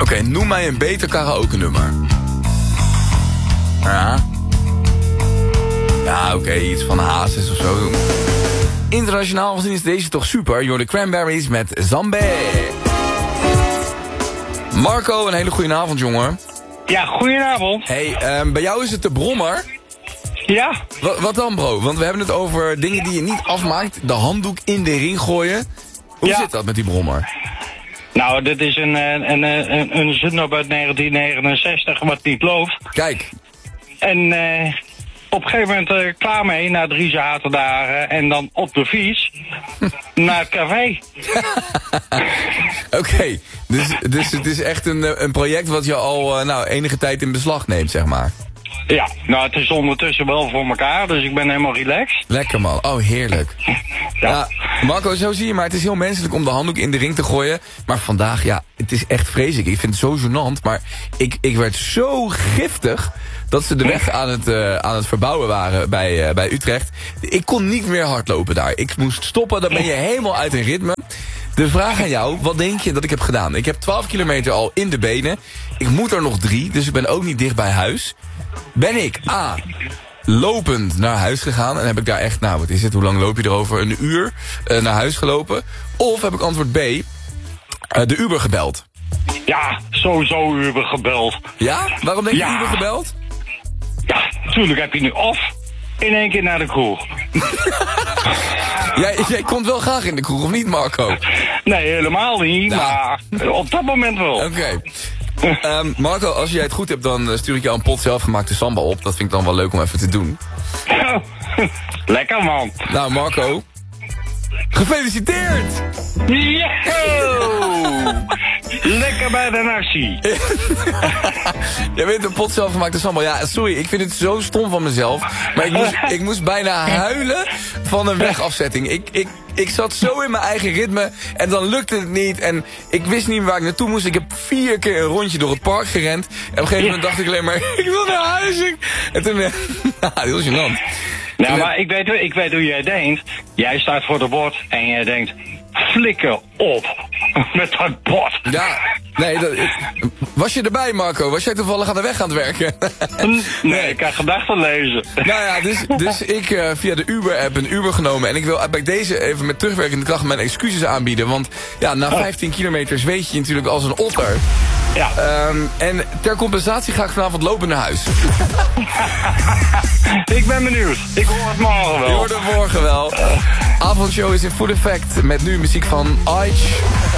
Oké, noem mij een beter karaoke nummer. Ja. Ja, oké, iets van Hazes of zo. Internationaal gezien is deze toch super. You're the Cranberries met Zambé. Marco, een hele goede avond, jongen. Ja, goedenavond. Hey, bij jou is het de brommer. Ja. Wat dan, bro? Want we hebben het over dingen die je niet afmaakt. De handdoek in de ring gooien. Hoe zit dat met die brommer? Nou, dit is een zundop uit 1969 wat niet loopt. Kijk. En op een gegeven moment klaar mee na 3 zaterdagen en dan op de fiets naar het café. Oké, dus het is echt een project wat je al enige tijd in beslag neemt, zeg maar. Ja, nou het is ondertussen wel voor elkaar, dus ik ben helemaal relaxed. Lekker man, oh heerlijk. Ja, Marco, zo zie je maar, het is heel menselijk om de handdoek in de ring te gooien. Maar vandaag, ja, het is echt vreselijk. Ik vind het zo gênant, maar ik werd zo giftig dat ze de weg aan het verbouwen waren bij Utrecht. Ik kon niet meer hardlopen daar. Ik moest stoppen, dan ben je helemaal uit een ritme. De vraag aan jou, wat denk je dat ik heb gedaan? Ik heb 12 kilometer al in de benen. Ik moet er nog 3, dus ik ben ook niet dicht bij huis. Ben ik A, lopend naar huis gegaan en heb ik daar echt, nou wat is het, hoe lang loop je erover? Een uur naar huis gelopen. Of heb ik antwoord B, de Uber gebeld. Ja, sowieso Uber gebeld. Ja? Waarom denk je Uber gebeld? Ja, tuurlijk heb je nu in 1 keer naar de kroeg. Jij komt wel graag in de kroeg, of niet Marco? Nee, helemaal niet, maar op dat moment wel. Oké. Marco, als jij het goed hebt, dan stuur ik jou een pot zelfgemaakte samba op. Dat vind ik dan wel leuk om even te doen. Lekker man. Nou Marco, gefeliciteerd! Yeah! Lekker bij de nasi. Jij bent een pot zelfgemaakte sambal. Ja, sorry, ik vind het zo stom van mezelf. Maar ik moest bijna huilen van een wegafzetting. Ik zat zo in mijn eigen ritme en dan lukte het niet. En ik wist niet waar ik naartoe moest. Ik heb 4 keer een rondje door het park gerend. En op een gegeven moment dacht ik alleen maar, ik wil naar huis. En toen, heel gênant. Nou, maar ik weet hoe jij denkt. Jij staat voor de bord en jij denkt, flikker op met dat bord. Ja, nee, was je erbij Marco? Was jij toevallig aan de weg aan het werken? Nee, ik kan gedachten lezen. Nou ja, dus ik via de Uber-app een Uber genomen. En ik wil bij deze even met terugwerkende kracht mijn excuses aanbieden. Want ja, na 15 kilometer zweet je natuurlijk als een otter. Ja. En ter compensatie ga ik vanavond lopen naar huis. Ik ben benieuwd. Ik hoor het morgen wel. Je hoort het morgen wel. Avondshow is in full effect met nu muziek van Aitch.